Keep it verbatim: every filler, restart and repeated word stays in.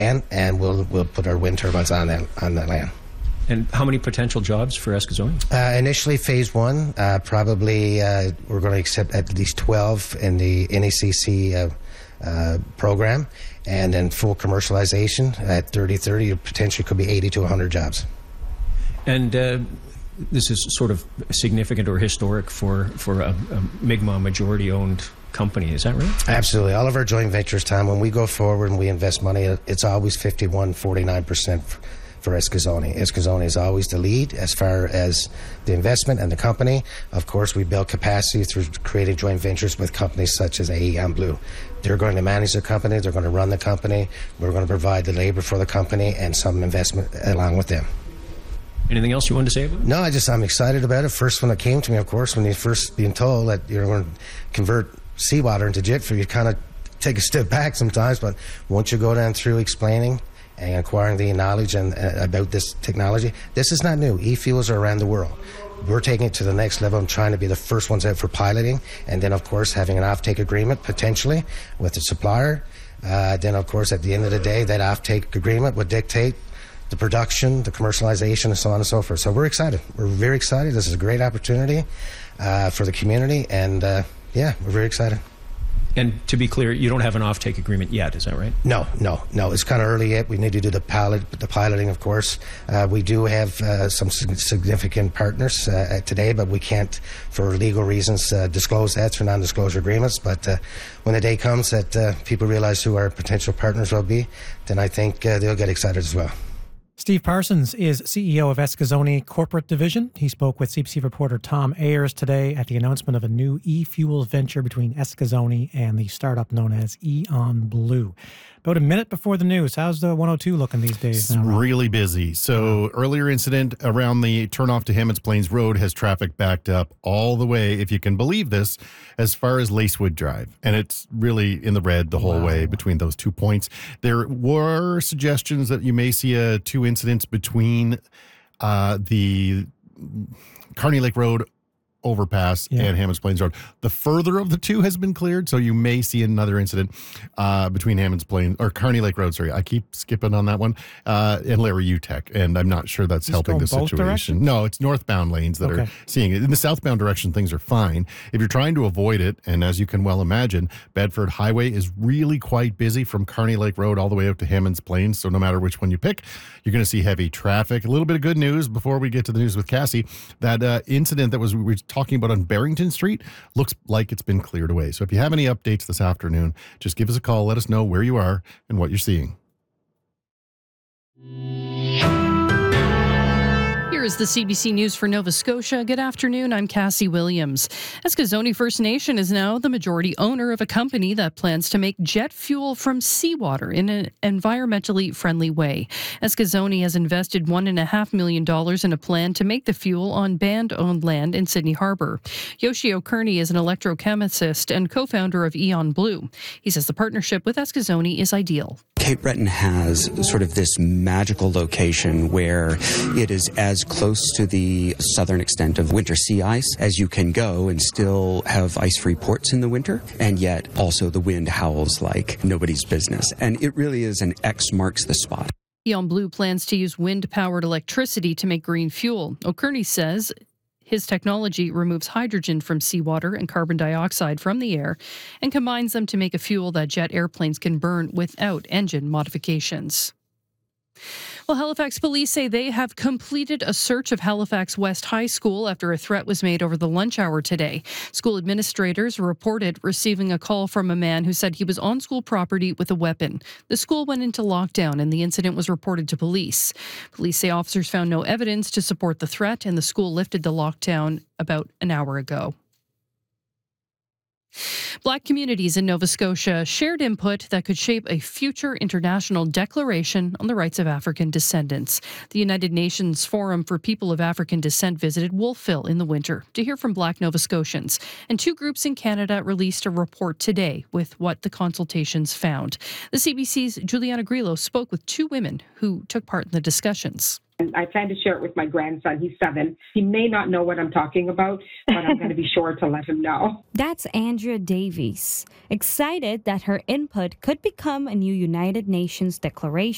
and and we'll we'll put our wind turbines on that on that land. And how many potential jobs for Eskasoni? Uh, initially, phase one, uh, probably uh, we're going to accept at least twelve in the N E C C uh, uh, program, and then full commercialization at thirty thirty, potentially could be eighty to one hundred jobs. And uh, this is sort of significant or historic for, for a, a Mi'kmaq majority-owned company, is that right? Absolutely. All of our joint ventures, Tom, when we go forward and we invest money, it's always fifty-one, forty-nine percent for Eskasoni. Eskasoni is always the lead as far as the investment and the company. Of course, we build capacity through creating joint ventures with companies such as Aeon Blue. They're going to manage the company, they're going to run the company, we're going to provide the labor for the company and some investment along with them. Anything else you wanted to say about it? No, I just, I'm excited about it. First one that came to me, of course, when you first being told that you're going to convert seawater into jet fuel, you kind of take a step back sometimes, but once you go down through explaining and acquiring the knowledge and uh, about this technology, this is not new. E-fuels are around the world. We're taking it to the next level and trying to be the first ones out for piloting, and then, of course, having an offtake agreement potentially with the supplier. Uh, then, of course, at the end of the day, that offtake agreement would dictate the production, the commercialization, and so on and so forth. So we're excited. We're very excited. This is a great opportunity uh, for the community, and uh, yeah, we're very excited. And to be clear, you don't have an offtake agreement yet, is that right? No, no, no. It's kind of early yet. We need to do the pilot, the piloting, of course. Uh, we do have uh, some significant partners uh, today, but we can't, for legal reasons, uh, disclose that through non-disclosure agreements. But uh, when the day comes that uh, people realize who our potential partners will be, then I think uh, they'll get excited as well. Steve Parsons is C E O of Eskasoni Corporate Division. He spoke with C B C reporter Tom Ayers today at the announcement of a new e-fuels venture between Eskasoni and the startup known as Aeon Blue. About a minute before the news, how's the one oh two looking these days? It's now, really busy. So earlier incident around the turnoff to Hammonds Plains Road has traffic backed up all the way, if you can believe this, as far as Lacewood Drive. And it's really in the red the whole wow. way between those two points. There were suggestions that you may see a two incidents between uh, the Carney Lake Road overpass yeah. and Hammonds Plains Road. The further of the two has been cleared, so you may see another incident uh, between Hammonds Plains, or Carney Lake Road, sorry. I keep skipping on that one, uh, and Larry Utech, and I'm not sure that's Just helping the situation. Directions? No, it's northbound lanes that okay. are seeing it. In the southbound direction, things are fine. If you're trying to avoid it, and as you can well imagine, Bedford Highway is really quite busy from Carney Lake Road all the way up to Hammonds Plains, so no matter which one you pick, you're going to see heavy traffic. A little bit of good news before we get to the news with Cassie. That uh, incident that was we were talking about on Barrington Street looks like it's been cleared away. So if you have any updates this afternoon, just give us a call. Let us know where you are and what you're seeing. Here is the C B C News for Nova Scotia. Good afternoon, I'm Cassie Williams. Eskasoni First Nation is now the majority owner of a company that plans to make jet fuel from seawater in an environmentally friendly way. Eskasoni has invested one point five million dollars in a plan to make the fuel on band-owned land in Sydney Harbour. Yoshio Kearney is an electrochemist and co-founder of Aeon Blue. He says the partnership with Eskasoni is ideal. Cape Breton has sort of this magical location where it is as close to the southern extent of winter sea ice as you can go and still have ice-free ports in the winter, and yet also the wind howls like nobody's business. And it really is an X marks the spot. Aeon Blue plans to use wind-powered electricity to make green fuel. O'Kearney says his technology removes hydrogen from seawater and carbon dioxide from the air and combines them to make a fuel that jet airplanes can burn without engine modifications. Well, Halifax police say they have completed a search of Halifax West High School after a threat was made over the lunch hour today. School administrators reported receiving a call from a man who said he was on school property with a weapon. The school went into lockdown and the incident was reported to police. Police say officers found no evidence to support the threat and the school lifted the lockdown about an hour ago. Black communities in Nova Scotia shared input that could shape a future international declaration on the rights of African descendants. The United Nations Forum for People of African Descent visited Wolfville in the winter to hear from Black Nova Scotians. And two groups in Canada released a report today with what the consultations found. The C B C's Juliana Grillo spoke with two women who took part in the discussions. I plan to share it with my grandson. He's seven. He may not know what I'm talking about, but I'm going to be sure to let him know. That's Andrea Davies, excited that her input could become a new United Nations declaration.